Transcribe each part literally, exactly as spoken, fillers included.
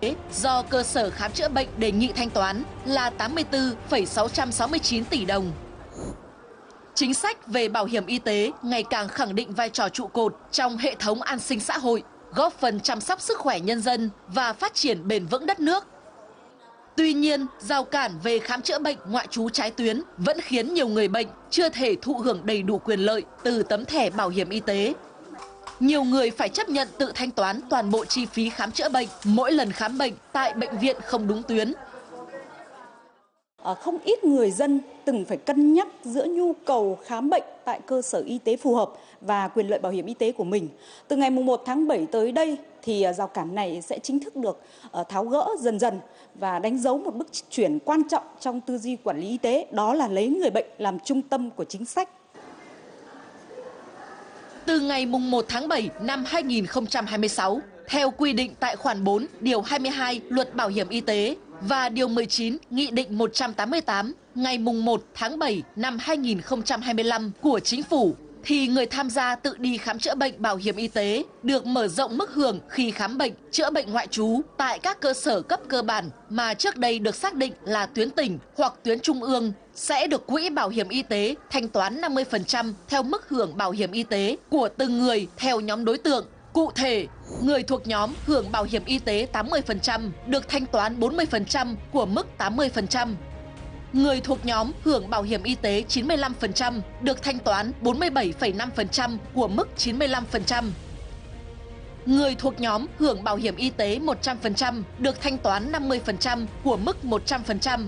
do cơ sở khám chữa bệnh đề nghị thanh toán là tám mươi tư phẩy sáu trăm sáu mươi chín tỷ đồng. Chính sách về bảo hiểm y tế ngày càng khẳng định vai trò trụ cột trong hệ thống an sinh xã hội, góp phần chăm sóc sức khỏe nhân dân và phát triển bền vững đất nước. Tuy nhiên, rào cản về khám chữa bệnh ngoại trú trái tuyến vẫn khiến nhiều người bệnh chưa thể thụ hưởng đầy đủ quyền lợi từ tấm thẻ bảo hiểm y tế. Nhiều người phải chấp nhận tự thanh toán toàn bộ chi phí khám chữa bệnh mỗi lần khám bệnh tại bệnh viện không đúng tuyến. Không ít người dân từng phải cân nhắc giữa nhu cầu khám bệnh tại cơ sở y tế phù hợp và quyền lợi bảo hiểm y tế của mình. Từ ngày mùng một tháng bảy tới đây thì rào cản này sẽ chính thức được tháo gỡ dần dần và đánh dấu một bước chuyển quan trọng trong tư duy quản lý y tế, đó là lấy người bệnh làm trung tâm của chính sách. Từ ngày mùng một tháng bảy năm hai nghìn không trăm hai mươi sáu, theo quy định tại khoản bốn điều hai mươi hai Luật Bảo hiểm y tế và điều mười chín Nghị định một trăm tám mươi tám ngày mùng một tháng bảy năm hai nghìn không trăm hai mươi lăm của Chính phủ, thì người tham gia tự đi khám chữa bệnh bảo hiểm y tế được mở rộng mức hưởng khi khám bệnh, chữa bệnh ngoại trú tại các cơ sở cấp cơ bản mà trước đây được xác định là tuyến tỉnh hoặc tuyến trung ương, sẽ được Quỹ Bảo hiểm Y tế thanh toán năm mươi phần trăm theo mức hưởng bảo hiểm y tế của từng người theo nhóm đối tượng. Cụ thể, người thuộc nhóm hưởng bảo hiểm y tế tám mươi phần trăm được thanh toán bốn mươi phần trăm của mức tám mươi phần trăm. Người thuộc nhóm hưởng bảo hiểm y tế chín mươi lăm phần trăm được thanh toán bốn mươi bảy phẩy năm phần trăm của mức chín mươi lăm phần trăm. Người thuộc nhóm hưởng bảo hiểm y tế một trăm phần trăm được thanh toán năm mươi phần trăm của mức một trăm phần trăm.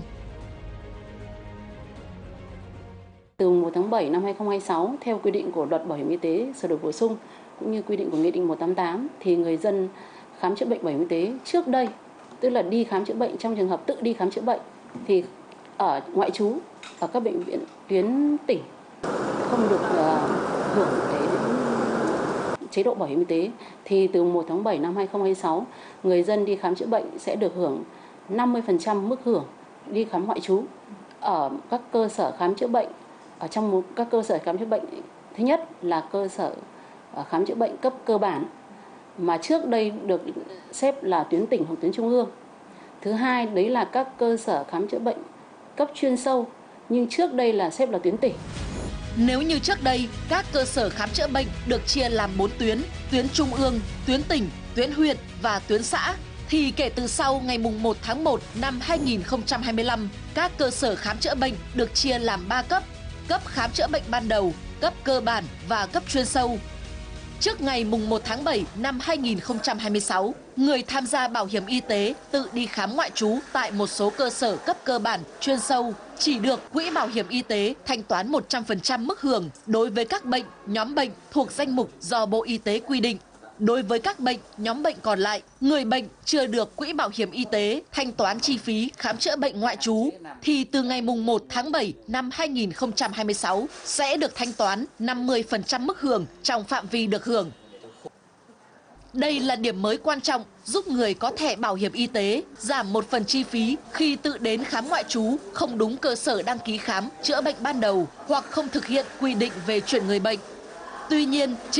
Từ mùng một tháng bảy năm hai nghìn không trăm hai mươi sáu, theo quy định của Luật Bảo hiểm y tế sửa đổi bổ sung cũng như quy định của Nghị định một trăm tám mươi tám, thì người dân khám chữa bệnh bảo hiểm y tế trước đây, tức là đi khám chữa bệnh trong trường hợp tự đi khám chữa bệnh, thì ở ngoại trú ở các bệnh viện tuyến tỉnh không được uh, hưởng cái chế độ bảo hiểm y tế, thì từ một tháng bảy năm hai nghìn không trăm hai mươi sáu, người dân đi khám chữa bệnh sẽ được hưởng năm mươi phần trăm mức hưởng đi khám ngoại trú ở các cơ sở khám chữa bệnh. Ở trong một các cơ sở khám chữa bệnh, thứ nhất là cơ sở khám chữa bệnh cấp cơ bản mà trước đây được xếp là tuyến tỉnh hoặc tuyến trung ương. Thứ hai, đấy là các cơ sở khám chữa bệnh cấp chuyên sâu nhưng trước đây là xếp là tuyến tỉnh. Nếu như trước đây, các cơ sở khám chữa bệnh được chia làm bốn tuyến, tuyến trung ương, tuyến tỉnh, tuyến huyện và tuyến xã, thì kể từ sau ngày mùng một tháng một năm hai nghìn không trăm hai mươi lăm, các cơ sở khám chữa bệnh được chia làm ba cấp: cấp khám chữa bệnh ban đầu, cấp cơ bản và cấp chuyên sâu. Trước ngày mùng một tháng bảy năm hai nghìn không trăm hai mươi sáu, người tham gia bảo hiểm y tế tự đi khám ngoại trú tại một số cơ sở cấp cơ bản, chuyên sâu chỉ được Quỹ Bảo hiểm y tế thanh toán một trăm phần trăm mức hưởng đối với các bệnh, nhóm bệnh thuộc danh mục do Bộ Y tế quy định. Đối với các bệnh, nhóm bệnh còn lại, người bệnh chưa được Quỹ Bảo hiểm y tế thanh toán chi phí khám chữa bệnh ngoại trú thì từ ngày mùng một tháng bảy năm hai nghìn không trăm hai mươi sáu sẽ được thanh toán năm mươi phần trăm mức hưởng trong phạm vi được hưởng. Đây là điểm mới quan trọng giúp người có thẻ bảo hiểm y tế giảm một phần chi phí khi tự đến khám ngoại trú không đúng cơ sở đăng ký khám chữa bệnh ban đầu hoặc không thực hiện quy định về chuyển người bệnh. Tuy nhiên,